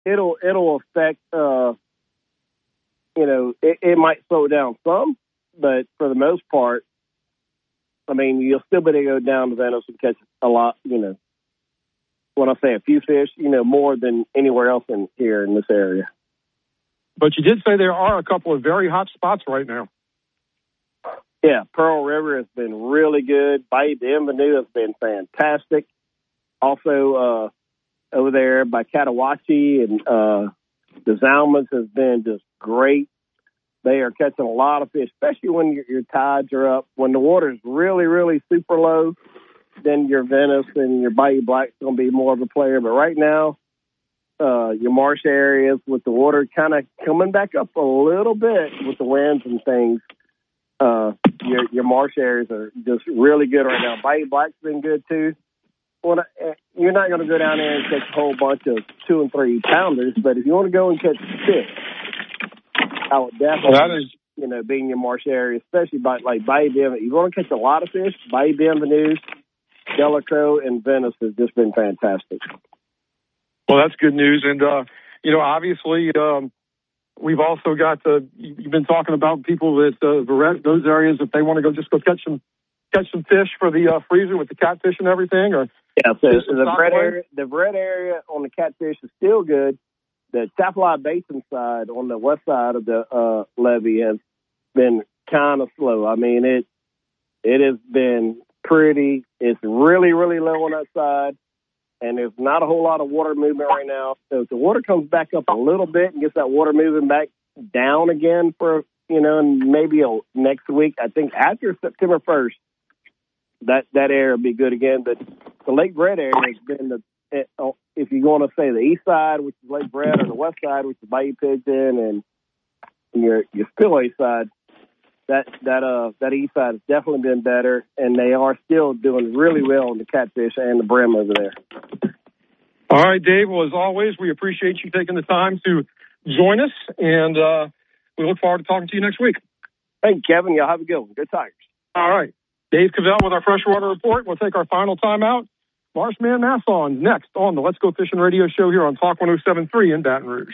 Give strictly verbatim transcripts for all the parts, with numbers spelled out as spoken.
it'll it'll affect. Uh, you know, it, it might slow down some, but for the most part, I mean, you'll still be able to go down to Venice and catch a lot. You know, when I say a few fish, you know, more than anywhere else in here in this area. But you did say there are a couple of very hot spots right now. Yeah, Pearl River has been really good. Bayou Bienvenue has been fantastic. Also, uh, over there by Catawachi and uh, the Zalmans has been just great. They are catching a lot of fish, especially when your, your tides are up. When the water is really, really super low, then your Venice and your Bayou Black's going to be more of a player. But right now, uh, your marsh areas with the water kind of coming back up a little bit with the winds and things, uh, your your marsh areas are just really good right now. Bayou Black's been good too. Well, you're not going to go down there and catch a whole bunch of two and three pounders, but if you want to go and catch fish, I would definitely, well, is, you know, be in your marsh area, especially by like Bayou Bienvenue. You want to catch a lot of fish. Bayou Bienvenue, Delacroix, and Venice has just been fantastic. Well, that's good news, and uh, you know, obviously, um, we've also got the. You've been talking about people that uh, Verret, those areas, if they want to go, just go catch some catch some fish for the uh, freezer with the catfish and everything, or. Yeah, so, so the Brett area, the Brett area on the catfish is still good. The Tapalai Basin side on the west side of the uh, levee has been kind of slow. I mean, it it has been pretty. It's really, really low on that side, and there's not a whole lot of water movement right now. So if the water comes back up a little bit and gets that water moving back down again for, you know, and maybe a, next week, I think after September first, that, that area will be good again. But the Lake Brett area has been the, if you want to say the east side, which is Lake Brett, or the west side, which is Bayou Pigeon, and your your Spillway side, that that uh that east side has definitely been better, and they are still doing really well on the catfish and the brim over there. All right, Dave. Well, as always, we appreciate you taking the time to join us, and uh, we look forward to talking to you next week. Thank you, Kevin. Y'all have a good one. Good Tigers. All right. Dave Cavell with our Freshwater Report. We'll take our final time out. Marshman Masson next on the Let's Go Fishing radio show here on Talk one oh seven point three in Baton Rouge.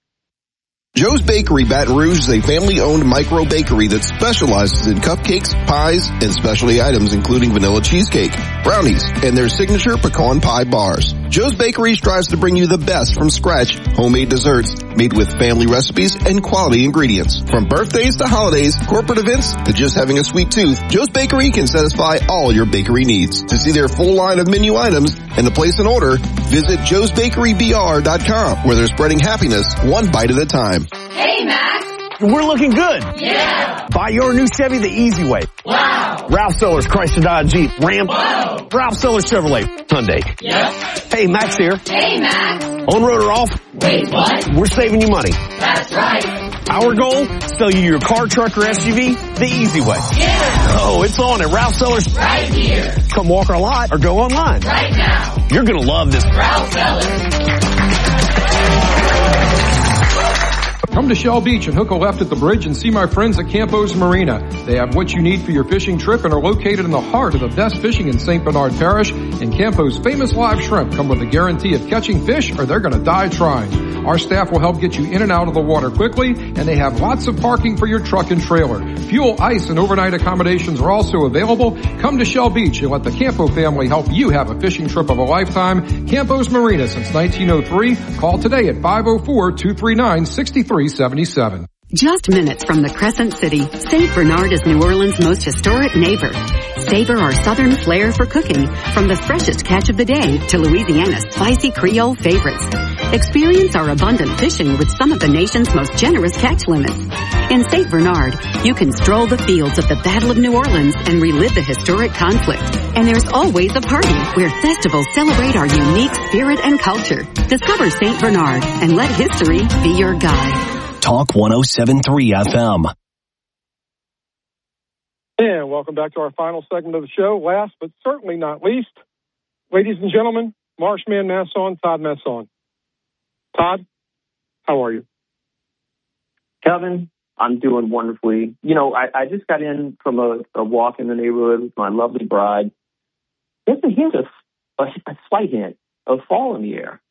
Joe's Bakery Baton Rouge is a family-owned micro bakery that specializes in cupcakes, pies, and specialty items including vanilla cheesecake, brownies, and their signature pecan pie bars. Joe's Bakery strives to bring you the best from scratch, homemade desserts made with family recipes and quality ingredients. From birthdays to holidays, corporate events to just having a sweet tooth, Joe's Bakery can satisfy all your bakery needs. To see their full line of menu items and to place an order, visit joes bakery b r dot com, where they're spreading happiness one bite at a time. Hey, Max. We're looking good. Yeah. Buy your new Chevy the easy way. Wow. Ralph Sellers Chrysler Dodge Jeep Ram. Whoa. Ralph Sellers Chevrolet Hyundai. Yep. Hey, Max here. Hey, Max. On road or off? Wait, what? We're saving you money. That's right. Our goal? Sell you your car, truck, or S U V the easy way. Yeah. Oh, it's on at Ralph Sellers. Right here. Come walk our lot or go online. Right now. You're going to love this. Ralph Sellers. Come to Shell Beach and hook a left at the bridge and see my friends at Campos Marina. They have what you need for your fishing trip and are located in the heart of the best fishing in Saint Bernard Parish. And Campos' famous live shrimp come with a guarantee of catching fish or they're going to die trying. Our staff will help get you in and out of the water quickly, and they have lots of parking for your truck and trailer. Fuel, ice, and overnight accommodations are also available. Come to Shell Beach and let the Campo family help you have a fishing trip of a lifetime. Campos Marina since nineteen oh three. Call today at five oh four, two three nine, six three seven seven. Just minutes from the Crescent City, Saint Bernard is New Orleans' most historic neighbor. Savor our southern flair for cooking, from the freshest catch of the day to Louisiana's spicy Creole favorites. Experience our abundant fishing with some of the nation's most generous catch limits. In Saint Bernard, you can stroll the fields of the Battle of New Orleans and relive the historic conflict. And there's always a party where festivals celebrate our unique spirit and culture. Discover Saint Bernard and let history be your guide. Talk one oh seven point three F M. And welcome back to our final segment of the show. Last but certainly not least, ladies and gentlemen, Marshman Masson, Todd Masson. Todd, how are you? Kevin, I'm doing wonderfully. You know, I, I just got in from a, a walk in the neighborhood with my lovely bride. There's a hint of, a, a slight hint of fall in the air.